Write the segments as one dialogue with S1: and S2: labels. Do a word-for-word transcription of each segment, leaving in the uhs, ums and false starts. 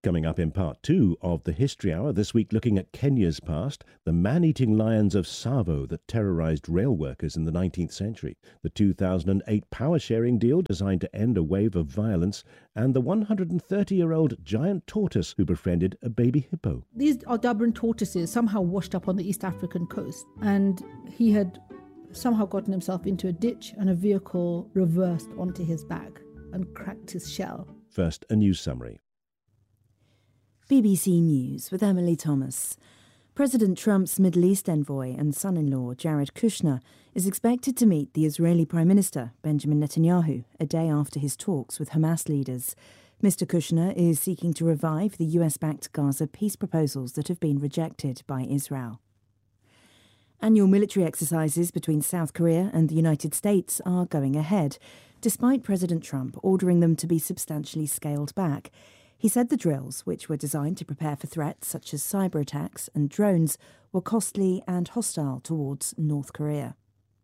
S1: Coming up in part two of the History Hour, this week looking at Kenya's past, the man-eating lions of Tsavo that terrorized rail workers in the nineteenth century, the two thousand eight power-sharing deal designed to end a wave of violence, and the one hundred thirty-year-old giant tortoise who befriended a baby hippo.
S2: These Aldabran tortoises somehow washed up on the East African coast, and he had somehow gotten himself into a ditch, and a vehicle reversed onto his back and cracked his shell.
S1: First, a news summary.
S3: B B C News with Emily Thomas. President Trump's Middle East envoy and son-in-law, Jared Kushner, is expected to meet the Israeli Prime Minister, Benjamin Netanyahu, a day after his talks with Hamas leaders. Mister Kushner is seeking to revive the U S-backed Gaza peace proposals that have been rejected by Israel. Annual military exercises between South Korea and the United States are going ahead, despite President Trump ordering them to be substantially scaled back. He said the drills, which were designed to prepare for threats such as cyber attacks and drones, were costly and hostile towards North Korea.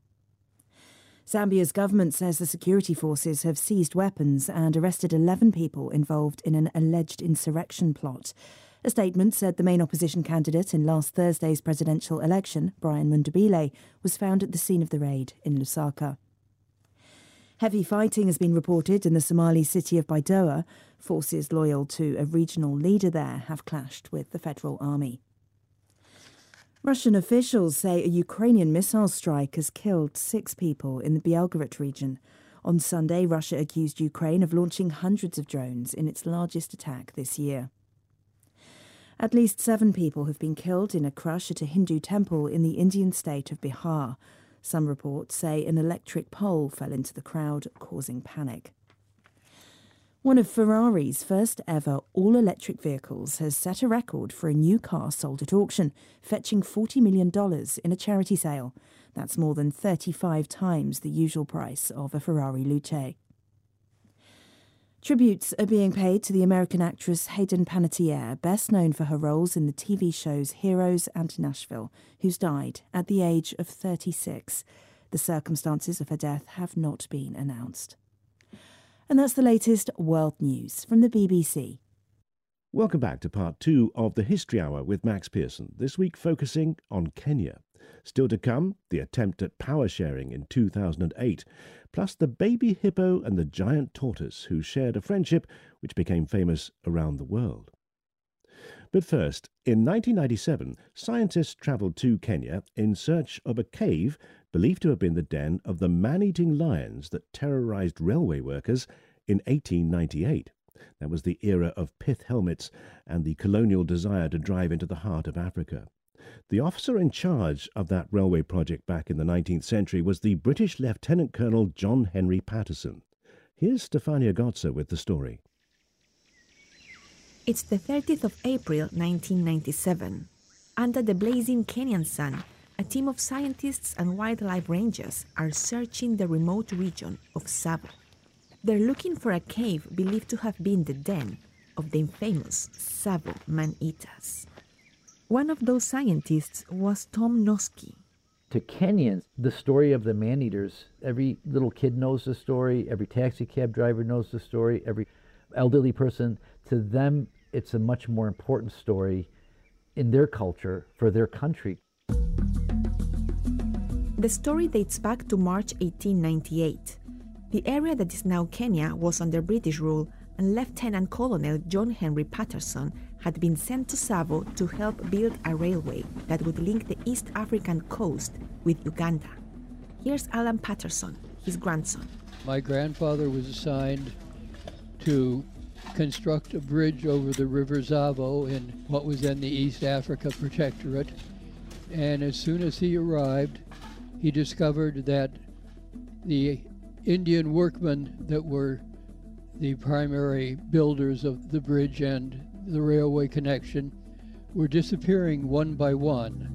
S3: Zambia's government says the security forces have seized weapons and arrested eleven people involved in an alleged insurrection plot. A statement said the main opposition candidate in last Thursday's presidential election, Brian Mundabile, was found at the scene of the raid in Lusaka. Heavy fighting has been reported in the Somali city of Baidoa. Forces loyal to a regional leader there have clashed with the federal army. Russian officials say a Ukrainian missile strike has killed six people in the Belgorod region. On Sunday, Russia accused Ukraine of launching hundreds of drones in its largest attack this year. At least seven people have been killed in a crush at a Hindu temple in the Indian state of Bihar. Some reports say an electric pole fell into the crowd, causing panic. One of Ferrari's first ever all-electric vehicles has set a record for a new car sold at auction, fetching forty million dollars in a charity sale. That's more than thirty-five times the usual price of a Ferrari Luce. Tributes are being paid to the American actress Hayden Panettiere, best known for her roles in the T V shows Heroes and Nashville, who's died at the age of thirty-six. The circumstances of her death have not been announced. And that's the latest world news from the B B C.
S1: Welcome back to part two of the History Hour with Max Pearson, this week focusing on Kenya. Still to come, the attempt at power sharing in two thousand eight, plus the baby hippo and the giant tortoise who shared a friendship which became famous around the world. But first, in nineteen ninety-seven, scientists travelled to Kenya in search of a cave believed to have been the den of the man-eating lions that terrorized railway workers in eighteen ninety-eight. That was the era of pith helmets and the colonial desire to drive into the heart of Africa. The officer in charge of that railway project back in the nineteenth century was the British Lieutenant Colonel John Henry Patterson. Here's Stefania Gotza with the story.
S4: It's the thirtieth of April nineteen ninety-seven. Under the blazing Kenyan sun, a team of scientists and wildlife rangers are searching the remote region of Tsavo. They're looking for a cave believed to have been the den of the infamous Tsavo man-eaters. One of those scientists was Tom Noski.
S5: To Kenyans, the story of the man-eaters, every little kid knows the story, every taxi cab driver knows the story, every elderly person. To them, it's a much more important story in their culture, for their country.
S4: The story dates back to March eighteen ninety-eight. The area that is now Kenya was under British rule, and Lieutenant Colonel John Henry Patterson had been sent to Tsavo to help build a railway that would link the East African coast with Uganda. Here's Alan Patterson, his grandson.
S6: My grandfather was assigned to construct a bridge over the River Tsavo in what was then the East Africa Protectorate. And as soon as he arrived, he discovered that the Indian workmen that were the primary builders of the bridge and the railway connection were disappearing one by one.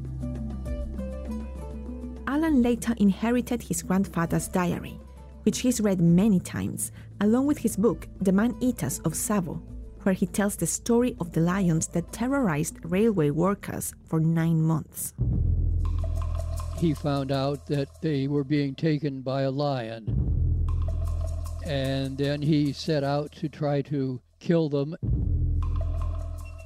S4: Alan later inherited his grandfather's diary, which he's read many times, along with his book, The Man-Eaters of Tsavo, where he tells the story of the lions that terrorized railway workers for nine months.
S6: He found out that they were being taken by a lion, and then he set out to try to kill them.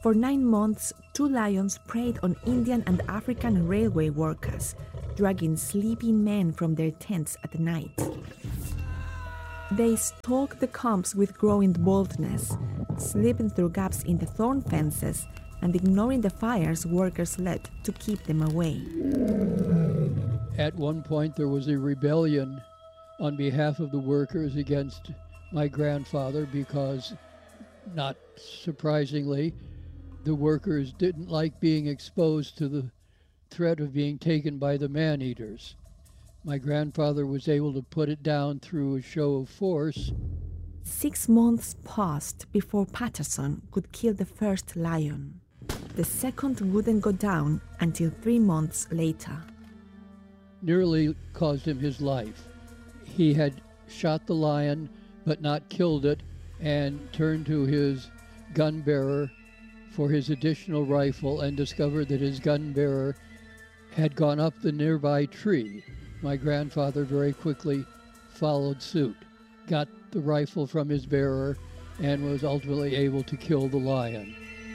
S4: For nine months, two lions preyed on Indian and African railway workers, dragging sleeping men from their tents at night. They stalked the camps with growing boldness, slipping through gaps in the thorn fences and ignoring the fires workers lit to keep them away.
S6: At one point, there was a rebellion on behalf of the workers against my grandfather because, not surprisingly, the workers didn't like being exposed to the threat of being taken by the man-eaters. My grandfather was able to put it down through a show of force.
S4: Six months passed before Patterson could kill the first lion. The second wouldn't go down until three months later.
S6: Nearly caused him his life. He had shot the lion but not killed it and turned to his gun bearer for his additional rifle and discovered that his gun bearer had gone up the nearby tree. My grandfather very quickly followed suit, got the rifle from his bearer, and was ultimately able to kill the lion.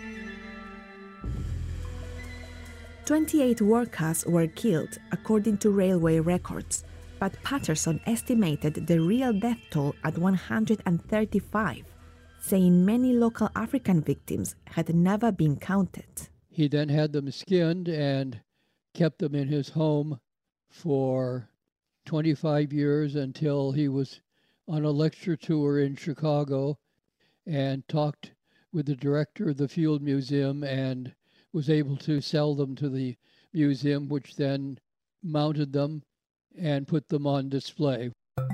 S4: twenty-eight workers were killed, according to railway records, but Patterson estimated the real death toll at one hundred thirty-five, saying many local African victims had never been counted.
S6: He then had them skinned and kept them in his home for twenty-five years until he was on a lecture tour in Chicago and talked with the director of the Field Museum and was able to sell them to the museum, which then mounted them and put them on display.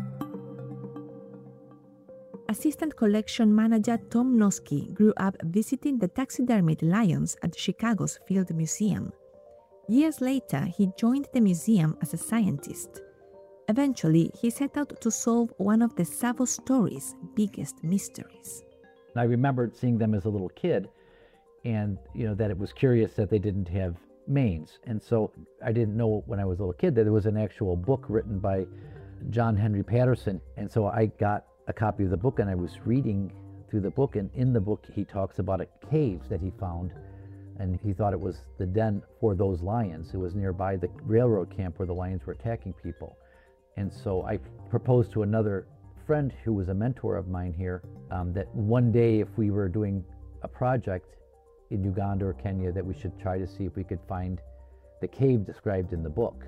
S4: Assistant collection manager Tom Noski grew up visiting the taxidermied lions at Chicago's Field Museum. Years later, he joined the museum as a scientist. Eventually, he set out to solve one of the Tsavo story's biggest mysteries.
S5: I remembered seeing them as a little kid, and you know that it was curious that they didn't have manes. And so I didn't know when I was a little kid that there was an actual book written by John Henry Patterson. And so I got a copy of the book and I was reading through the book, and in the book he talks about a cave that he found, and he thought it was the den for those lions. It was nearby the railroad camp where the lions were attacking people. And so I proposed to another friend who was a mentor of mine here um, that one day, if we were doing a project in Uganda or Kenya, that we should try to see if we could find the cave described in the book.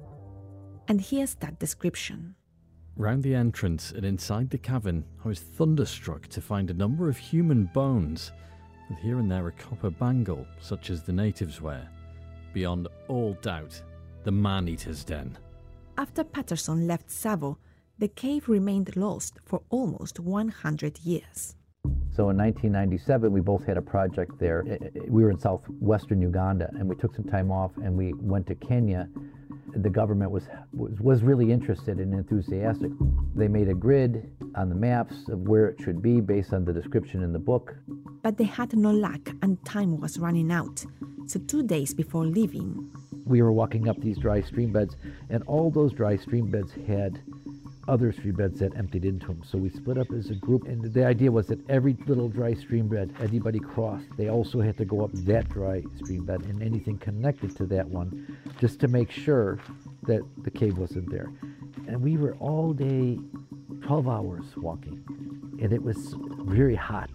S4: And here's that description.
S7: Round the entrance and inside the cavern, I was thunderstruck to find a number of human bones, with here and there a copper bangle, such as the natives wear. Beyond all doubt, the man-eater's den.
S4: After Patterson left Tsavo, the cave remained lost for almost one hundred years.
S5: So in nineteen ninety-seven, we both had a project there. We were in southwestern Uganda, and we took some time off and we went to Kenya. The government was, was, was really interested and enthusiastic. They made a grid on the maps of where it should be based on the description in the book.
S4: But they had no luck and time was running out. So two days before leaving,
S5: we were walking up these dry stream beds, and all those dry stream beds had other stream beds that emptied into them. So we split up as a group, and the idea was that every little dry stream bed anybody crossed, they also had to go up that dry stream bed and anything connected to that one, just to make sure that the cave wasn't there. And we were all day, twelve hours walking, and it was very hot.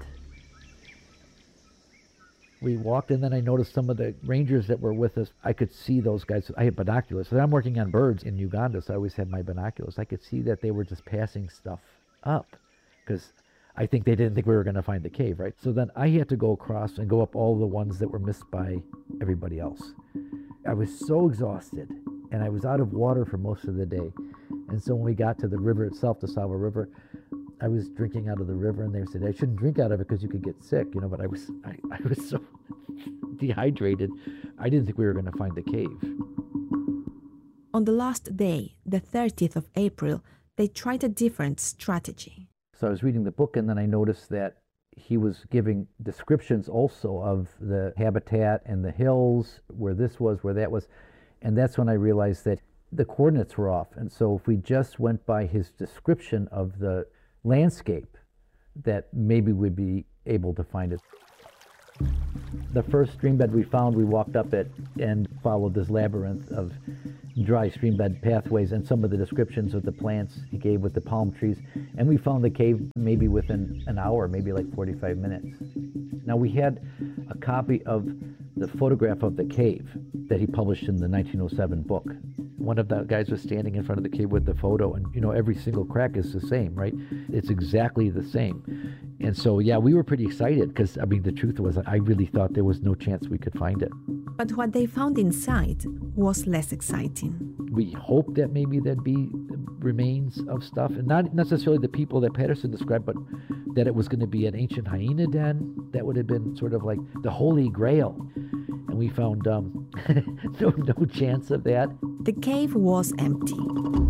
S5: We walked, and then I noticed some of the rangers that were with us. I could see those guys. I had binoculars. So I'm working on birds in Uganda, so I always had my binoculars. I could see that they were just passing stuff up, because I think they didn't think we were going to find the cave, right? So then I had to go across and go up all the ones that were missed by everybody else. I was so exhausted, and I was out of water for most of the day. And so when we got to the river itself, the Tsavo River, I was drinking out of the river, and they said I shouldn't drink out of it because you could get sick, you know. But I was, I, I was so dehydrated, I didn't think we were going to find the cave.
S4: On the last day, the thirtieth of April, they tried a different strategy.
S5: So I was reading the book, and then I noticed that he was giving descriptions also of the habitat and the hills, where this was, where that was, and that's when I realized that the coordinates were off. And so if we just went by his description of the landscape, that maybe we'd be able to find it. The first stream bed we found, we walked up it and followed this labyrinth of dry stream bed pathways and some of the descriptions of the plants he gave with the palm trees. And we found the cave maybe within an hour, maybe like forty-five minutes. Now, we had a copy of the photograph of the cave that he published in the nineteen oh seven book. One of the guys was standing in front of the cave with the photo, and you know, every single crack is the same, right? It's exactly the same. And so, yeah, we were pretty excited because, I mean, the truth was I really thought there was no chance we could find it.
S4: But what they found inside was less exciting.
S5: We hoped that maybe there'd be remains of stuff, and not necessarily the people that Patterson described, but that it was going to be an ancient hyena den. That would have been sort of like the Holy Grail. And we found um, no, no chance of that.
S4: The cave was empty.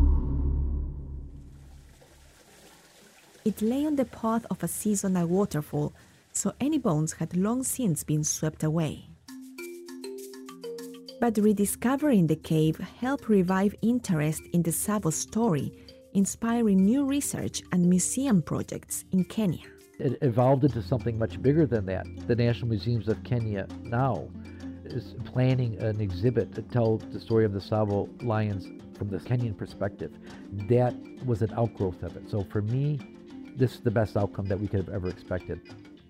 S4: It lay on the path of a seasonal waterfall, so any bones had long since been swept away. But rediscovering the cave helped revive interest in the Tsavo story, inspiring new research and museum projects in Kenya.
S5: It evolved into something much bigger than that. The National Museums of Kenya now is planning an exhibit to tell the story of the Tsavo lions from the Kenyan perspective. That was an outgrowth of it. So for me, this is the best outcome that we could have ever expected.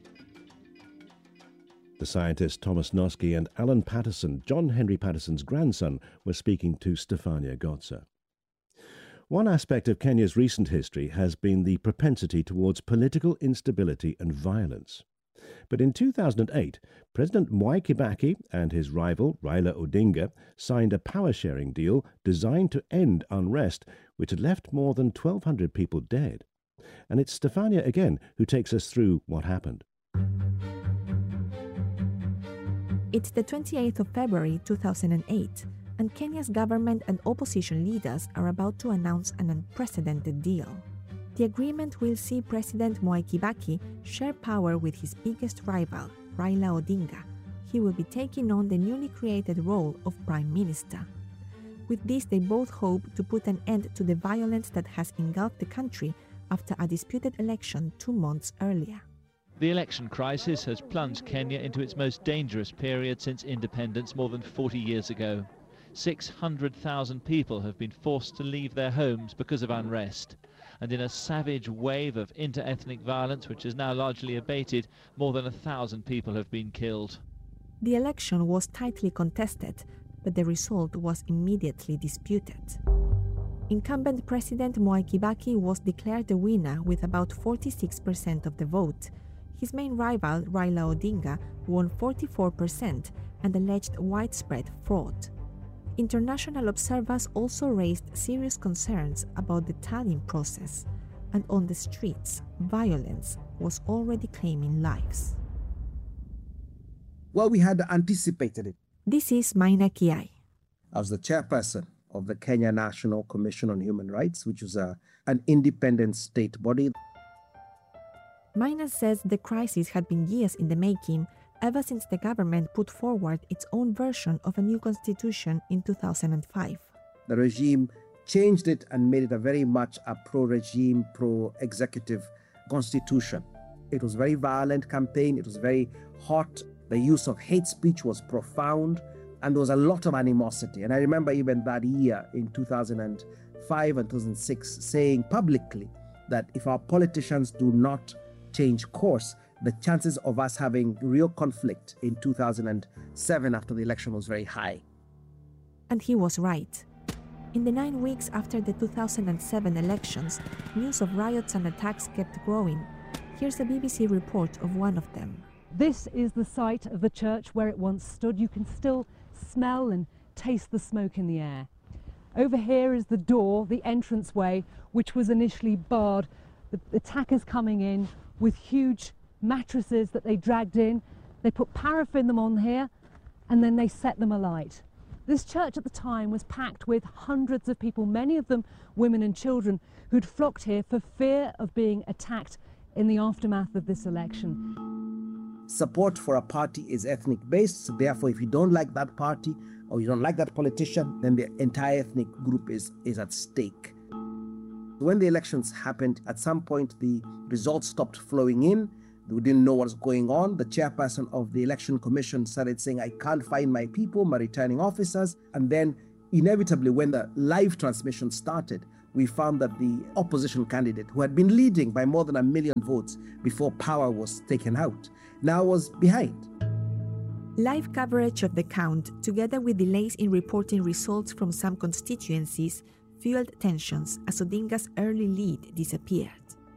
S1: The scientists Thomas Noske and Alan Patterson, John Henry Patterson's grandson, were speaking to Stefania Gotza. One aspect of Kenya's recent history has been the propensity towards political instability and violence. But in two thousand eight, President Mwai Kibaki and his rival Raila Odinga signed a power-sharing deal designed to end unrest, which had left more than twelve hundred people dead. And it's Stefania again who takes us through what happened.
S4: It's the twenty-eighth of February two thousand eight, and Kenya's government and opposition leaders are about to announce an unprecedented deal. The agreement will see President Mwai Kibaki share power with his biggest rival, Raila Odinga. He will be taking on the newly created role of Prime Minister. With this, they both hope to put an end to the violence that has engulfed the country after a disputed election two months earlier.
S8: The election crisis has plunged Kenya into its most dangerous period since independence more than forty years ago. six hundred thousand people have been forced to leave their homes because of unrest. And in a savage wave of inter-ethnic violence, which is now largely abated, more than a thousand people have been killed.
S4: The election was tightly contested, but the result was immediately disputed. Incumbent President Mwai Kibaki was declared the winner with about forty-six percent of the vote. His main rival, Raila Odinga, won forty-four percent and alleged widespread fraud. International observers also raised serious concerns about the tallying process, and on the streets, violence was already claiming lives.
S9: Well, we had anticipated it.
S4: This is Maina Kiai.
S9: I was the chairperson of the Kenya National Commission on Human Rights, which is a, an independent state body.
S4: Maina says the crisis had been years in the making, ever since the government put forward its own version of a new constitution in two thousand five.
S9: The regime changed it and made it a very much a pro-regime, pro-executive constitution. It was a very violent campaign. It was very hot. The use of hate speech was profound, and there was a lot of animosity. And I remember even that year in two thousand five and two thousand six saying publicly that if our politicians do not change course, the chances of us having real conflict in two thousand seven after the election was very high.
S4: And he was right. In the nine weeks after the two thousand seven elections, news of riots and attacks kept growing. Here's a B B C report of one of them.
S10: This is the site of the church where it once stood. You can still smell and taste the smoke in the air. Over here is the door, the entranceway, which was initially barred. The attackers coming in with huge mattresses that they dragged in. They put paraffin them on here, and then they set them alight. This church at the time was packed with hundreds of people, many of them women and children, who'd flocked here for fear of being attacked in the aftermath of this election.
S9: Support for a party is ethnic based, so therefore if you don't like that party or you don't like that politician, then the entire ethnic group is, is at stake. When the elections happened, at some point the results stopped flowing in. We didn't know what was going on. The chairperson of the election commission started saying, I can't find my people, my returning officers. And then inevitably, when the live transmission started, we found that the opposition candidate, who had been leading by more than a million votes before power was taken out, now was behind.
S4: Live coverage of the count, together with delays in reporting results from some constituencies, fueled tensions as Odinga's early lead disappeared.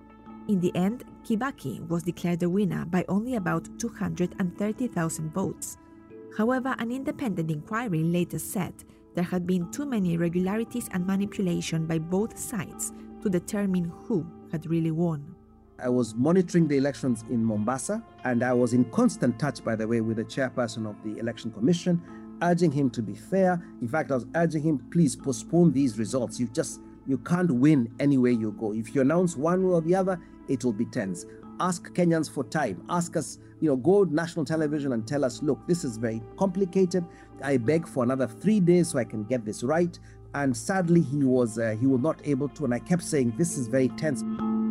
S4: In the end, Kibaki was declared the winner by only about two hundred thirty thousand votes. However, an independent inquiry later said there had been too many irregularities and manipulation by both sides to determine who had really won.
S9: I was monitoring the elections in Mombasa, and I was in constant touch, by the way, with the chairperson of the Election Commission, urging him to be fair. In fact, I was urging him, please postpone these results. You just, you can't win any way you go. If you announce one or the other, it will be tense. Ask Kenyans for time. Ask us, you know, go national television and tell us, look, this is very complicated. I beg for another three days so I can get this right. And sadly, he was uh, he was not able to. And I kept saying, this is very tense.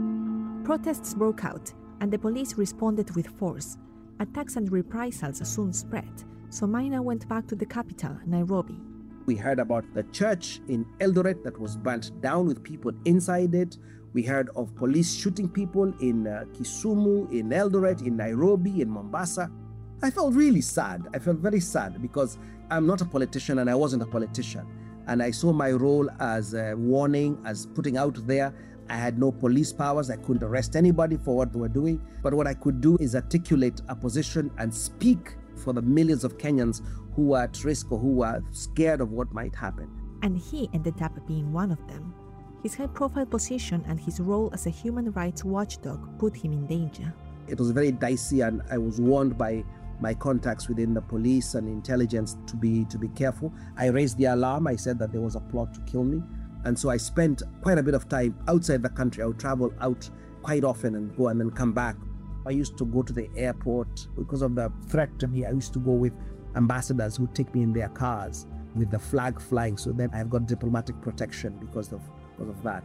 S4: Protests broke out, and the police responded with force. Attacks and reprisals soon spread, so Maina went back to the capital, Nairobi.
S9: We heard about the church in Eldoret that was burnt down with people inside it. We heard of police shooting people in uh, Kisumu, in Eldoret, in Nairobi, in Mombasa. I felt really sad. I felt very sad because I'm not a politician and I wasn't a politician. And I saw my role as a warning, as putting out there. I had no police powers. I couldn't arrest anybody for what they were doing. But what I could do is articulate a position and speak for the millions of Kenyans who are at risk or who are scared of what might happen.
S4: And he ended up being one of them. His high-profile position and his role as a human rights watchdog put him in danger.
S9: It was very dicey, and I was warned by my contacts within the police and intelligence to be to be careful. I raised the alarm. I said that there was a plot to kill me. And so I spent quite a bit of time outside the country. I would travel out quite often and go and then come back. I used to go to the airport because of the threat to me. I used to go with ambassadors who take me in their cars with the flag flying. So then I've got diplomatic protection because of, because of that.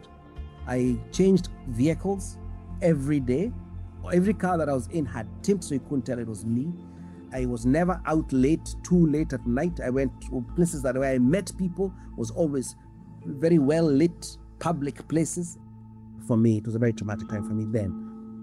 S9: I changed vehicles every day. Every car that I was in had tipped, so you couldn't tell it was me. I was never out late, too late at night. I went to places that where I met people was always very well lit public places. For me, it was a very traumatic time for me then.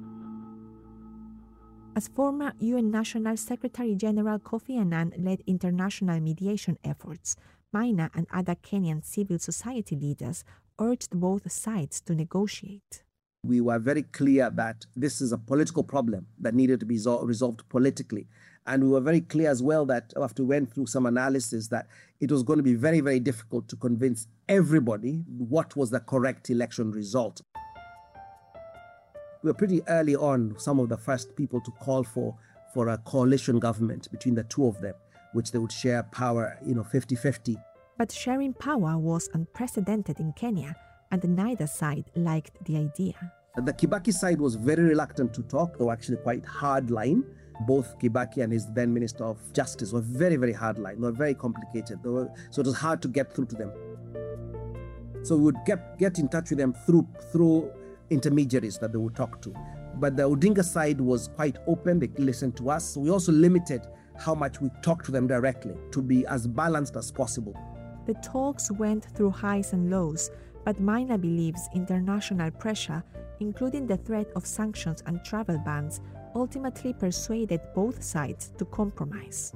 S4: As former U N National Secretary General Kofi Annan led international mediation efforts, Maina and other Kenyan civil society leaders urged both sides to negotiate.
S9: We were very clear that this is a political problem that needed to be resolved politically. And we were very clear as well that after we went through some analysis that it was going to be very, very difficult to convince everybody what was the correct election result. We were pretty early on some of the first people to call for, for a coalition government between the two of them, which they would share power, you know, fifty-fifty.
S4: But sharing power was unprecedented in Kenya, and neither side liked the idea.
S9: The Kibaki side was very reluctant to talk. They were actually quite hard line. Both Kibaki and his then Minister of Justice were very, very hard line. They were very complicated. They were, so it was hard to get through to them. So we would get, get in touch with them through, through intermediaries that they would talk to. But the Odinga side was quite open. They listened to us. So we also limited how much we talked to them directly to be as balanced as possible.
S4: The talks went through highs and lows, but Maina believes international pressure, including the threat of sanctions and travel bans, ultimately persuaded both sides to compromise.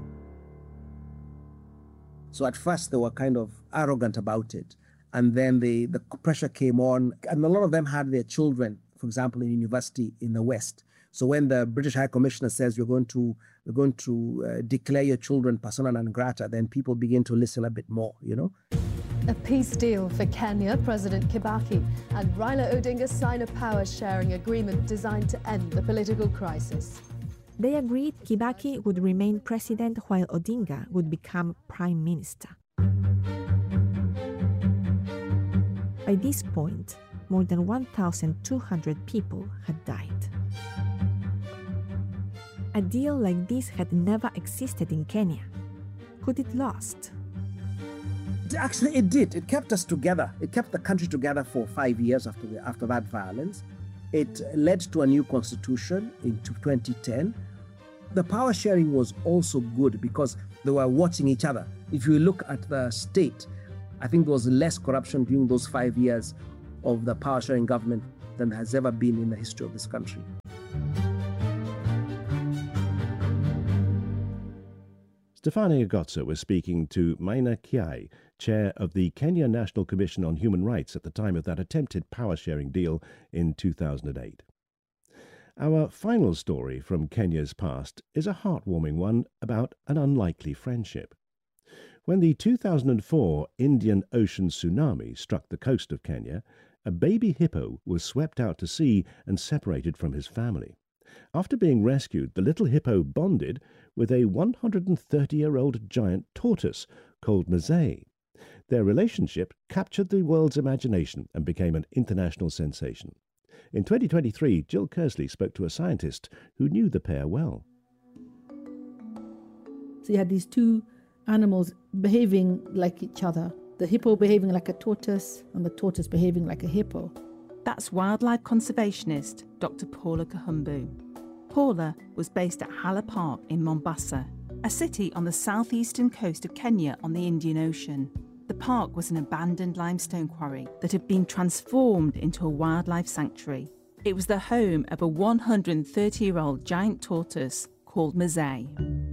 S9: So at first they were kind of arrogant about it. And then the, the pressure came on. And a lot of them had their children, for example, in university in the West. So when the British High Commissioner says you're going to, you're going to uh, declare your children persona non grata, then people begin to listen a bit more, you know.
S11: A peace deal for Kenya. President Kibaki and Raila Odinga sign a power-sharing agreement designed to end the political crisis.
S4: They agreed Kibaki would remain president while Odinga would become prime minister. By this point, more than one thousand two hundred people had died. A deal like this had never existed in Kenya. Could it last?
S9: Actually, it did. It kept us together. It kept the country together for five years after the, after that violence. It led to a new constitution in twenty ten. The power sharing was also good because they were watching each other. If you look at the state, I think there was less corruption during those five years of the power sharing government than has ever been in the history of this country.
S1: Stefania Gotza was speaking to Maina Kiai, chair of the Kenya National Commission on Human Rights at the time of that attempted power-sharing deal in two thousand eight. Our final story from Kenya's past is a heartwarming one about an unlikely friendship. When the two thousand four Indian Ocean tsunami struck the coast of Kenya, a baby hippo was swept out to sea and separated from his family. After being rescued, the little hippo bonded with a one hundred thirty-year-old giant tortoise called Mzee. Their relationship captured the world's imagination and became an international sensation. In twenty twenty-three, Jill Kersley spoke to a scientist who knew the pair well.
S2: So you had these two animals behaving like each other, the hippo behaving like a tortoise and the tortoise behaving like a hippo.
S3: That's wildlife conservationist Doctor Paula Kahumbu. Paula was based at Hala Park in Mombasa, a city on the southeastern coast of Kenya on the Indian Ocean. The park was an abandoned limestone quarry that had been transformed into a wildlife sanctuary. It was the home of a one hundred thirty-year-old giant tortoise called Mzee.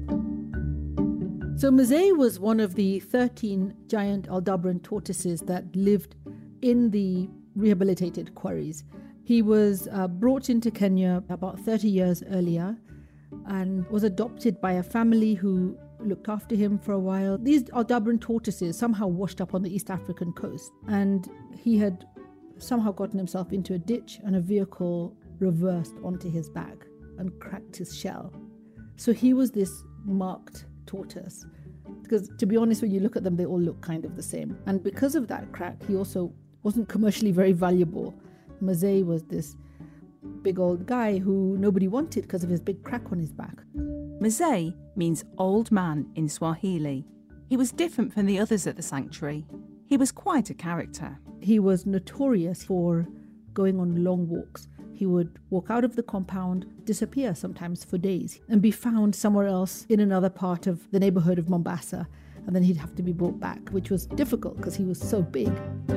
S2: So Mzee was one of the thirteen giant Aldabran tortoises that lived in the rehabilitated quarries. He was uh, brought into Kenya about thirty years earlier and was adopted by a family who looked after him for a while. These Aldabran tortoises somehow washed up on the East African coast, and he had somehow gotten himself into a ditch and a vehicle reversed onto his back and cracked his shell. So he was this marked tortoise. Because to be honest, when you look at them, they all look kind of the same. And because of that crack, he also wasn't commercially very valuable. Mzee was this big old guy who nobody wanted because of his big crack on his back.
S3: Mzee means old man in Swahili. He was different from the others at the sanctuary. He was quite a character.
S2: He was notorious for going on long walks. He would walk out of the compound, disappear sometimes for days, and be found somewhere else in another part of the neighborhood of Mombasa, and then he'd have to be brought back, which was difficult because he was so big.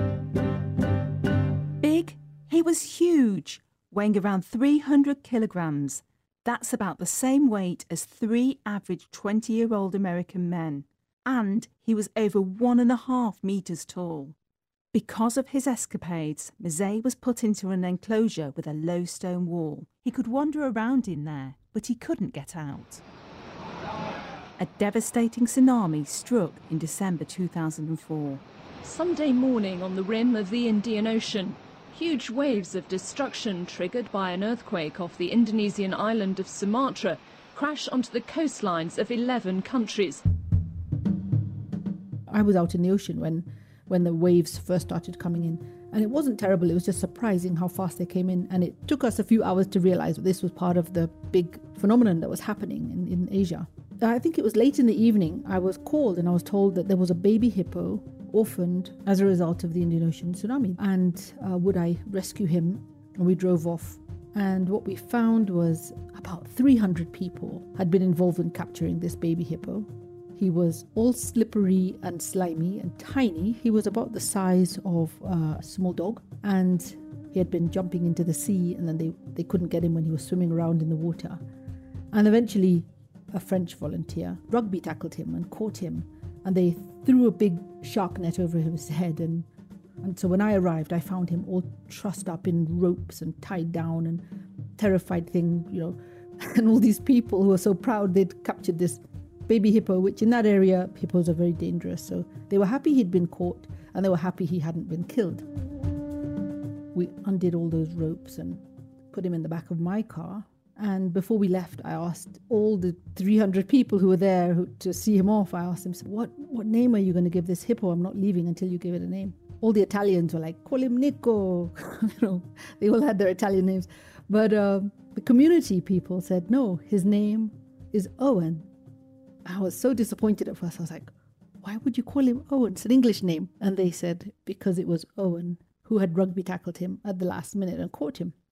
S3: Big? He was huge, weighing around three hundred kilograms. That's about the same weight as three average twenty-year-old American men. And he was over one and a half metres tall. Because of his escapades, Mzee was put into an enclosure with a low stone wall. He could wander around in there, but he couldn't get out. A devastating tsunami struck in December two thousand four.
S12: Sunday morning on the rim of the Indian Ocean, huge waves of destruction triggered by an earthquake off the Indonesian island of Sumatra crash onto the coastlines of eleven countries.
S2: I was out in the ocean when, when the waves first started coming in, and it wasn't terrible. It was just surprising how fast they came in, and it took us a few hours to realize that this was part of the big phenomenon that was happening in, in Asia. I think it was late in the evening I was called and I was told that there was a baby hippo orphaned as a result of the Indian Ocean tsunami, and uh, would I rescue him? And we drove off, and what we found was about three hundred people had been involved in capturing this baby hippo. He was all slippery and slimy and tiny. He was about the size of a small dog, and he had been jumping into the sea, and then they, they couldn't get him when he was swimming around in the water. And eventually a French volunteer rugby tackled him and caught him, and they threw a big shark net over his head. And, and so when I arrived, I found him all trussed up in ropes and tied down, and terrified thing, you know, and all these people who were so proud they'd captured this baby hippo, which in that area, hippos are very dangerous. So they were happy he'd been caught, and they were happy he hadn't been killed. We undid all those ropes and put him in the back of my car. And before we left, I asked all the three hundred people who were there who, to see him off, I asked them, what, what name are you going to give this hippo? I'm not leaving until you give it a name. All the Italians were like, call him Nico. You know, they all had their Italian names. But uh, the community people said, no, his name is Owen. I was so disappointed at first. I was like, why would you call him Owen? It's an English name. And they said, because it was Owen who had rugby tackled him at the last minute and caught him.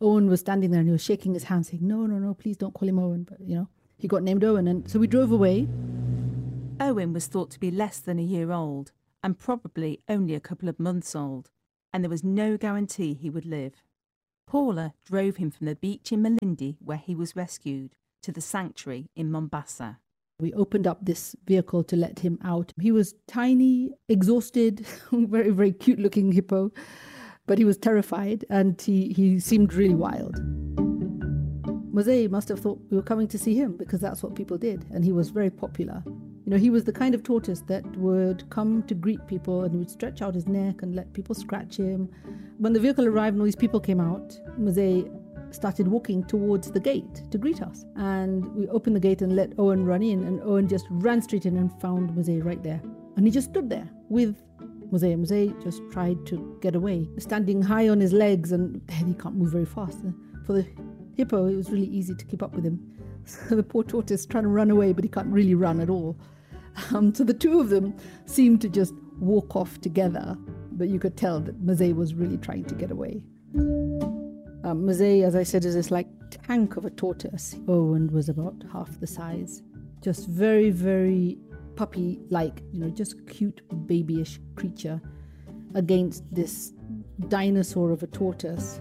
S2: Owen was standing there and he was shaking his hand saying, no, no, no, please don't call him Owen. But, you know, he got named Owen. And so we drove away.
S3: Owen was thought to be less than a year old and probably only a couple of months old, and there was no guarantee he would live. Paula drove him from the beach in Malindi, where he was rescued, to the sanctuary in Mombasa.
S2: We opened up this vehicle to let him out. He was tiny, exhausted, very, very cute-looking hippo, but he was terrified and he, he seemed really wild. Mosey must have thought we were coming to see him because that's what people did, and he was very popular. You know, he was the kind of tortoise that would come to greet people and he would stretch out his neck and let people scratch him. When the vehicle arrived and all these people came out, Mosey started walking towards the gate to greet us. And we opened the gate and let Owen run in, and Owen just ran straight in and found Mosey right there. And he just stood there with Mosey. Mosey just tried to get away, standing high on his legs, and he can't move very fast. For the hippo, it was really easy to keep up with him. So the poor tortoise trying to run away, but he can't really run at all. Um, so the two of them seemed to just walk off together, but you could tell that Mosey was really trying to get away. Um, Mosey, as I said, is this like tank of a tortoise. Owen was about half the size. Just very, very puppy-like, you know, just cute, babyish creature against this dinosaur of a tortoise.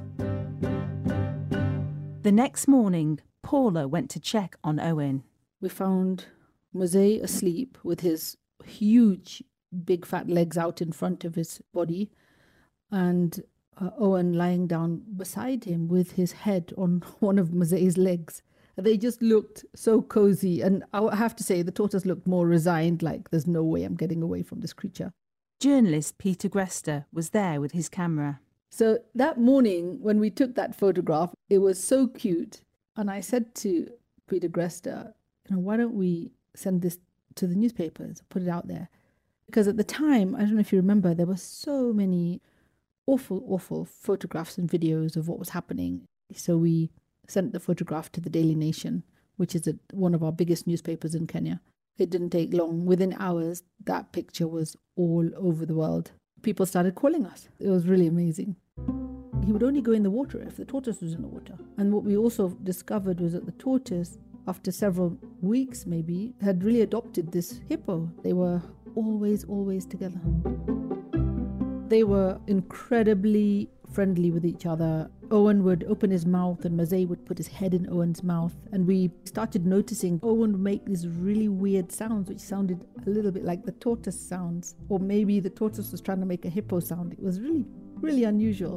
S3: The next morning, Paula went to check on Owen.
S2: We found Mosey asleep with his huge, big fat legs out in front of his body, and uh, Owen lying down beside him with his head on one of Mosey's legs. They just looked so cozy, and I have to say the tortoise looked more resigned, like there's no way I'm getting away from this creature.
S3: Journalist Peter Grester was there with his camera.
S2: So that morning when we took that photograph, it was so cute, and I said to Peter Grester, you know, why don't we send this to the newspapers, put it out there? Because at the time, I don't know if you remember, there were so many awful, awful photographs and videos of what was happening. So we sent the photograph to the Daily Nation, which is a, one of our biggest newspapers in Kenya. It didn't take long. Within hours, that picture was all over the world. People started calling us. It was really amazing. He would only go in the water if the tortoise was in the water. And what we also discovered was that the tortoise, after several weeks maybe, had really adopted this hippo. They were always, always together. They were incredibly friendly with each other. Owen would open his mouth and Mosey would put his head in Owen's mouth. And we started noticing Owen would make these really weird sounds, which sounded a little bit like the tortoise sounds. Or maybe the tortoise was trying to make a hippo sound. It was really, really unusual.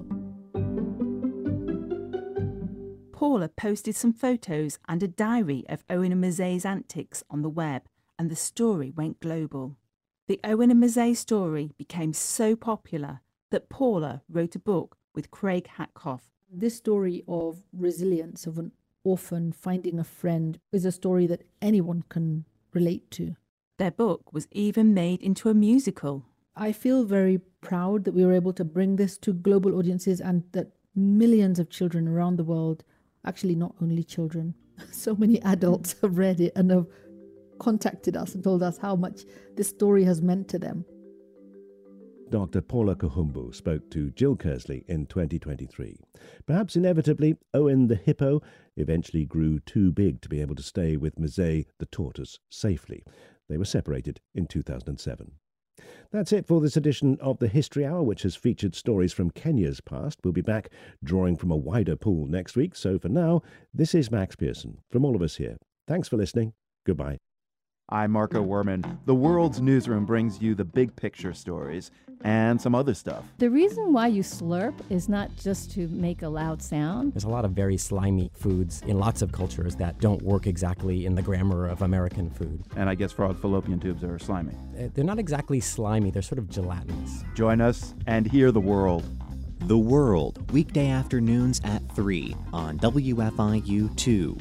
S3: Paula posted some photos and a diary of Owen and Mosey's antics on the web, and the story went global. The Owen and Mosey story became so popular that Paula wrote a book with Craig Hatkoff.
S2: This story of resilience, of an orphan finding a friend, is a story that anyone can relate to.
S3: Their book was even made into a musical.
S2: I feel very proud that we were able to bring this to global audiences and that millions of children around the world, actually not only children, so many adults have read it and have contacted us and told us how much this story has meant to them.
S1: Doctor Paula Kahumbu spoke to Jill Kersley in twenty twenty-three. Perhaps inevitably, Owen the hippo eventually grew too big to be able to stay with Mosey the tortoise safely. They were separated in two thousand seven. That's it for this edition of the History Hour, which has featured stories from Kenya's past. We'll be back drawing from a wider pool next week. So for now, this is Max Pearson from all of us here. Thanks for listening. Goodbye.
S13: I'm Marco Werman. The World's Newsroom brings you the big picture stories and some other stuff.
S14: The reason why you slurp is not just to make a loud sound.
S15: There's a lot of very slimy foods in lots of cultures that don't work exactly in the grammar of American food.
S13: And I guess frog fallopian tubes are slimy.
S15: They're not exactly slimy, they're sort of gelatinous.
S13: Join us and hear the world.
S16: The World, weekday afternoons at three on W F I U two.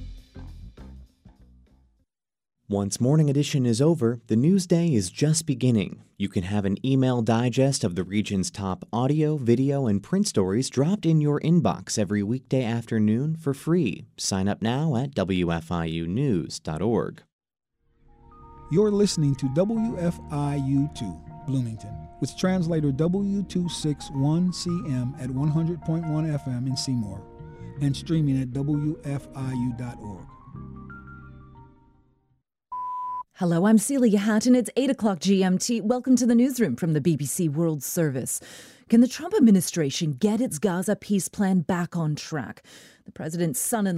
S16: Once Morning Edition is over, the news day is just beginning. You can have an email digest of the region's top audio, video, and print stories dropped in your inbox every weekday afternoon for free. Sign up now at W F I U news dot org.
S17: You're listening to W F I U two, Bloomington, with translator W two sixty-one C M at one hundred point one F M in Seymour. and streaming at W F I U dot org.
S18: Hello, I'm Celia Hatton. It's eight o'clock G M T. Welcome to the newsroom from the B B C World Service. Can the Trump administration get its Gaza peace plan back on track? The president's son-in-law